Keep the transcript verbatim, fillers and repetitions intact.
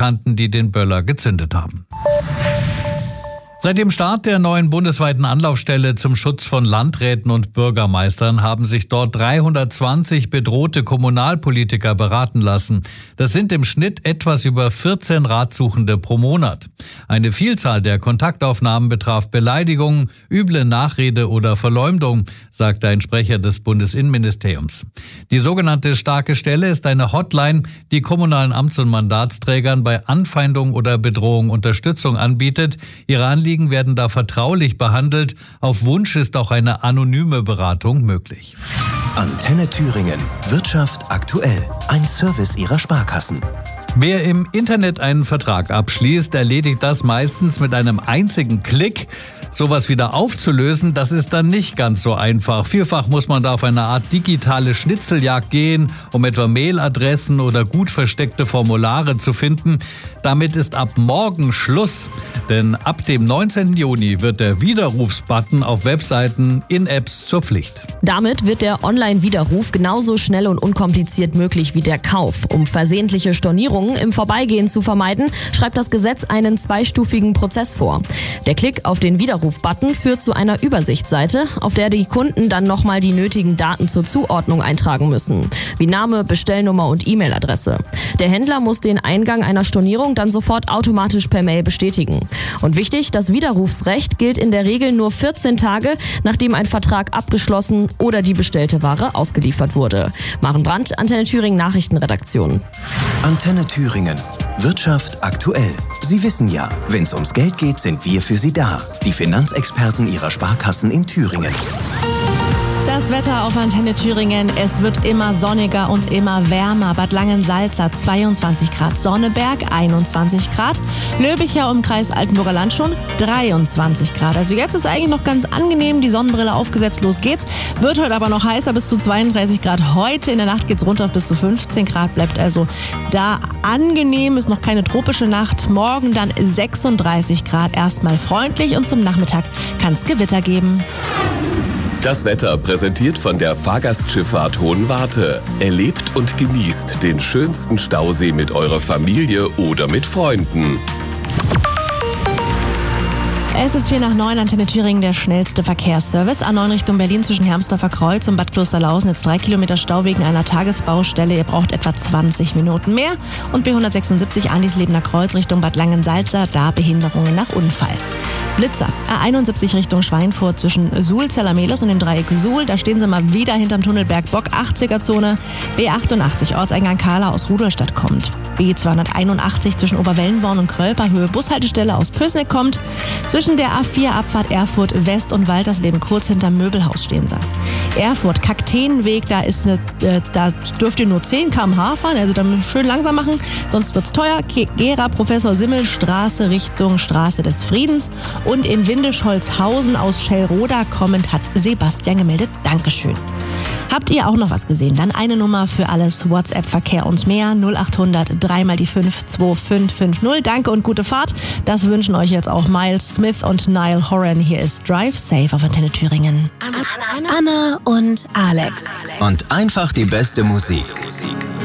Unbekannten, die den Böller gezündet haben. Seit dem Start der neuen bundesweiten Anlaufstelle zum Schutz von Landräten und Bürgermeistern haben sich dort dreihundertzwanzig bedrohte Kommunalpolitiker beraten lassen. Das sind im Schnitt etwas über vierzehn Ratsuchende pro Monat. Eine Vielzahl der Kontaktaufnahmen betraf Beleidigungen, üble Nachrede oder Verleumdung, sagte ein Sprecher des Bundesinnenministeriums. Die sogenannte starke Stelle ist eine Hotline, die kommunalen Amts- und Mandatsträgern bei Anfeindung oder Bedrohung Unterstützung anbietet. Ihre Anliegen werden da vertraulich behandelt. Auf Wunsch ist auch eine anonyme Beratung möglich. Antenne Thüringen. Wirtschaft aktuell. Ein Service Ihrer Sparkassen. Wer im Internet einen Vertrag abschließt, erledigt das meistens mit einem einzigen Klick. Sowas wieder aufzulösen, das ist dann nicht ganz so einfach. Vielfach muss man da auf eine Art digitale Schnitzeljagd gehen, um etwa Mailadressen oder gut versteckte Formulare zu finden. Damit ist ab morgen Schluss, denn ab dem neunzehnten Juni wird der Widerrufsbutton auf Webseiten in Apps zur Pflicht. Damit wird der Online-Widerruf genauso schnell und unkompliziert möglich wie der Kauf. Um versehentliche Stornierungen im Vorbeigehen zu vermeiden, schreibt das Gesetz einen zweistufigen Prozess vor. Der Klick auf den Widerruf-Button führt zu einer Übersichtsseite, auf der die Kunden dann nochmal die nötigen Daten zur Zuordnung eintragen müssen, wie Name, Bestellnummer und E-Mail-Adresse. Der Händler muss den Eingang einer Stornierung dann sofort automatisch per Mail bestätigen. Und wichtig, das Widerrufsrecht gilt in der Regel nur vierzehn Tage, nachdem ein Vertrag abgeschlossen oder die bestellte Ware ausgeliefert wurde. Maren Brandt, Antenne Thüringen Nachrichtenredaktion. Antenne Thüringen. Wirtschaft aktuell. Sie wissen ja, wenn es ums Geld geht, sind wir für Sie da. Die Finanzexperten Ihrer Sparkassen in Thüringen. Das Wetter auf Antenne Thüringen. Es wird immer sonniger und immer wärmer. Bad Langensalza zweiundzwanzig Grad, Sonneberg einundzwanzig Grad, Löbicher im Kreis Altenburger Land schon dreiundzwanzig Grad. Also jetzt ist eigentlich noch ganz angenehm, die Sonnenbrille aufgesetzt, los geht's. Wird heute aber noch heißer, bis zu zweiunddreißig Grad. Heute in der Nacht geht's runter auf bis zu fünfzehn Grad, bleibt also da angenehm, ist noch keine tropische Nacht. Morgen dann sechsunddreißig Grad, erstmal freundlich und zum Nachmittag kann's Gewitter geben. Das Wetter präsentiert von der Fahrgastschifffahrt Hohenwarte. Erlebt und genießt den schönsten Stausee mit eurer Familie oder mit Freunden. Es ist vier nach neun, Antenne Thüringen, der schnellste Verkehrsservice. A neun Richtung Berlin zwischen Hermsdorfer Kreuz und Bad Klosterlausen. Jetzt drei Kilometer Stau wegen einer Tagesbaustelle. Ihr braucht etwa zwanzig Minuten mehr. Und B hundertsechsundsiebzig Andislebener Kreuz Richtung Bad Langensalza. Da Behinderungen nach Unfall. Blitzer. A einundsiebzig Richtung Schweinfurt zwischen Suhl-Zellermelos und dem Dreieck Suhl. Da stehen sie mal wieder hinterm Tunnel Bergbock, achtziger-Zone. B achtundachtzig, Ortseingang Kahla aus Rudolstadt kommt. B zweihunderteinundachtzig zwischen Oberwellenborn und Krölperhöhe, Bushaltestelle aus Pößneck kommt. Zwischen der A vier Abfahrt Erfurt West und Waltersleben kurz hinterm Möbelhaus stehen sie. Erfurt, Kakteenweg, da ist eine, äh, da dürft ihr nur zehn Kilometer pro Stunde fahren, also dann schön langsam machen, sonst wird's teuer. Gera, Professor Simmel, Straße Richtung Straße des Friedens. Und in Windischholzhausen aus Schellroda kommend hat Sebastian gemeldet. Dankeschön. Habt ihr auch noch was gesehen? Dann eine Nummer für alles WhatsApp-Verkehr und mehr. null achthundert drei mal die fünf zwei fünf fünf null. Danke und gute Fahrt. Das wünschen euch jetzt auch Miles Smith und Niall Horan. Hier ist Drive Safe auf Antenne Thüringen. Anna, Anna und Alex. Und einfach die beste Musik.